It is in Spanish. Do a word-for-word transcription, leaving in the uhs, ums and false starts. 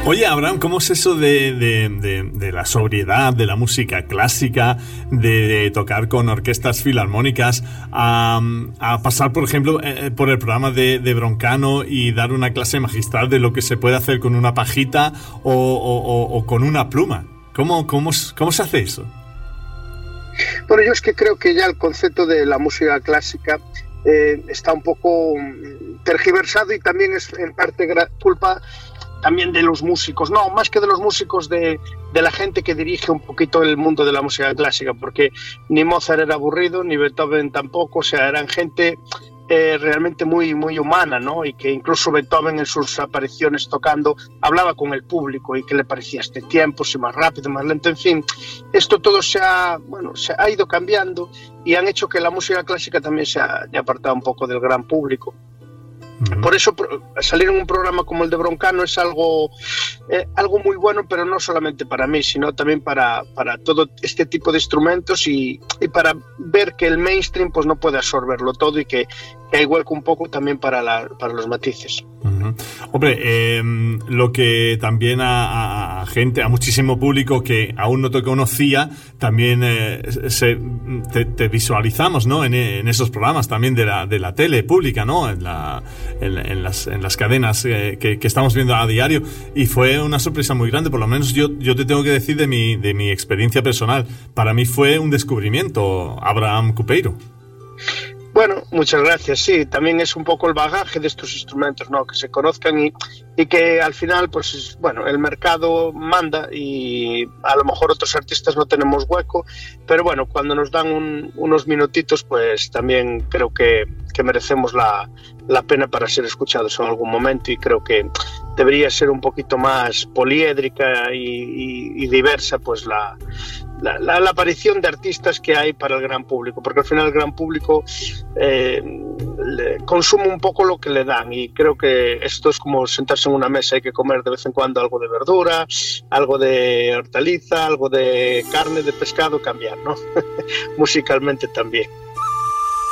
Oye, Abraham, ¿cómo es eso de, de, de, de la sobriedad, de la música clásica, de, de tocar con orquestas filarmónicas, a, a pasar, por ejemplo, eh, por el programa de, de Broncano y dar una clase magistral de lo que se puede hacer con una pajita o, o, o, o con una pluma? ¿Cómo, cómo, ¿Cómo se hace eso? Bueno, yo es que creo que ya el concepto de la música clásica eh, está un poco tergiversado y también es en parte culpa también de los músicos, no, más que de los músicos, de, de la gente que dirige un poquito el mundo de la música clásica, porque ni Mozart era aburrido, ni Beethoven tampoco, o sea, eran gente eh, realmente muy, muy humana, ¿no? Y que incluso Beethoven en sus apariciones tocando hablaba con el público y que le parecía este tiempo, si más rápido, más lento, en fin, esto todo se ha, bueno, se ha ido cambiando y han hecho que la música clásica también se haya apartado un poco del gran público. Por eso salir en un programa como el de Broncano es algo, eh, algo muy bueno, pero no solamente para mí, sino también para, para todo este tipo de instrumentos y, y para ver que el mainstream pues no puede absorberlo todo y que, que hay hueco un poco también para, la, para los matices. Uh-huh. Hombre, eh, lo que también a, a, a gente, a muchísimo público que aún no te conocía, también eh, se, te, te visualizamos, ¿no? En, en esos programas también de la, de la tele pública, ¿no? En la En, en, las, en las cadenas eh, que, que estamos viendo a diario, y fue una sorpresa muy grande. Por lo menos yo, yo te tengo que decir de mi, de mi experiencia personal, para mí fue un descubrimiento Abraham Cupeiro. Bueno, muchas gracias. Sí, también es un poco el bagaje de estos instrumentos, ¿no? Que se conozcan y, y que al final, pues, bueno, el mercado manda y a lo mejor otros artistas no tenemos hueco, pero bueno, cuando nos dan un, unos minutitos, pues también creo que, que merecemos la, la pena para ser escuchados en algún momento, y creo que debería ser un poquito más poliédrica y, y, y diversa, pues la, la, la, la aparición de artistas que hay para el gran público, porque al final el gran público eh, consume un poco lo que le dan, y creo que esto es como sentarse en una mesa, hay que comer de vez en cuando algo de verdura, algo de hortaliza, algo de carne, de pescado, cambiar, ¿no? Musicalmente también.